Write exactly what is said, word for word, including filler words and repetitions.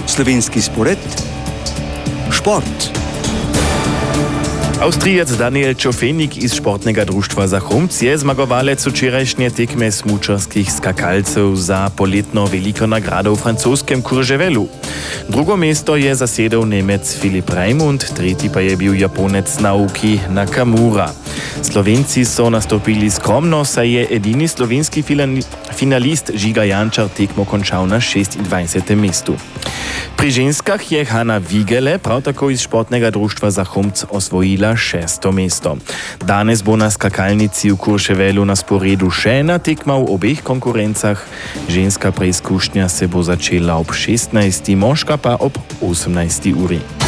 Slovenski spored, šport. Austrijac Daniel Čofenik iz športnega društva Zachumc je zmagovalec včerajšnje tekme smučarskih skakalcev za poletno veliko nagrado v francoskem Courchevelu. Drugo mesto je zasedel Nemec Filip Raimund, tretji pa je bil Japonec Naoki Nakamura. Slovenci so nastopili skromno, saj je edini slovenski finalist Žiga Jančar tekmo končal na šestindvajsetem mestu. Pri ženskah je Hanna Vigele prav tako iz športnega društva Zachumc osvojila šesto mesto. Danes bo na skakalnici v Courchevelu na sporedu še ena tekma v obeh konkurencah. Ženska preizkušnja se bo začela ob šestnajsti, moška pa ob osemnajsti uri.